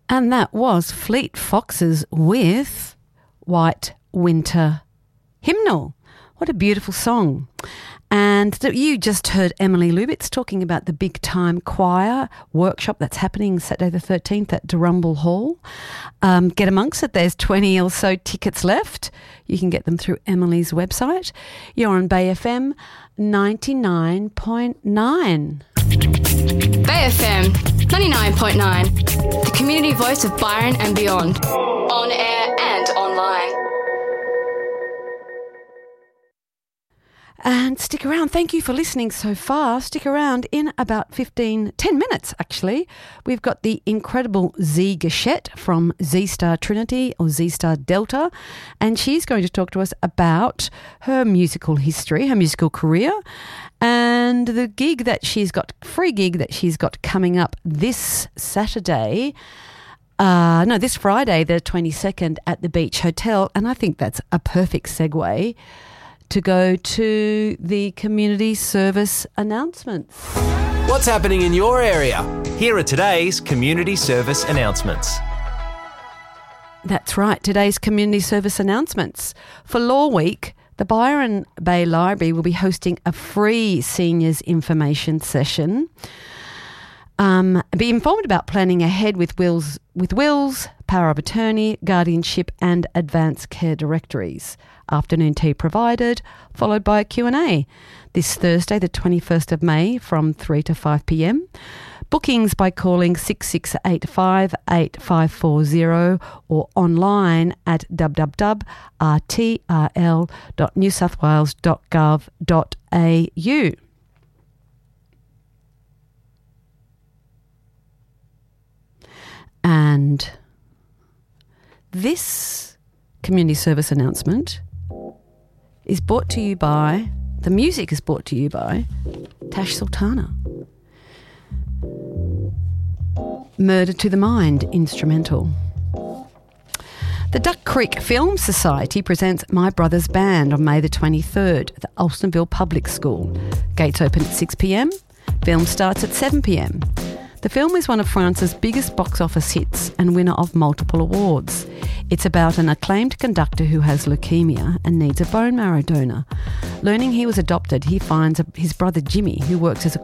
And that was Fleet Foxes with White Winter Hymnal. What a beautiful song. And you just heard Emily Lubitz talking about the Big Time Choir workshop that's happening Saturday the 13th at Durumble Hall. Get amongst it. There's 20 or so tickets left. You can get them through Emily's website. You're on Bay FM 99.9. Bay FM 99.9, the community voice of Byron and beyond, on air and online. And stick around. Thank you for listening so far. Stick around. In about 10 minutes actually, we've got the incredible Z Gachette from Z Star Trinity or Z Star Delta, and she's going to talk to us about her musical history, her musical career, and the free gig that she's got coming up this Friday the 22nd at the Beach Hotel. And I think that's a perfect segue to go to the community service announcements. What's happening in your area? Here are today's community service announcements. That's right, today's community service announcements. For Law Week, the Byron Bay Library will be hosting a free seniors information session. Be informed about planning ahead with wills, power of attorney, guardianship and advanced care directories. Afternoon tea provided, followed by a Q&A. This Thursday, the 21st of May, from 3 to 5 p.m. Bookings by calling 6685-8540 or online at www.rtrl.newsouthwales.gov.au. And this community service announcement is brought to you by, the music is brought to you by Tash Sultana. Murder to the Mind instrumental. The Duck Creek Film Society presents My Brother's Band on May the 23rd at the Alstonville Public School. Gates open at 6 p.m. Film starts at 7 p.m. The film is one of France's biggest box office hits and winner of multiple awards. It's about an acclaimed conductor who has leukemia and needs a bone marrow donor. Learning he was adopted, he finds his brother Jimmy, who works as a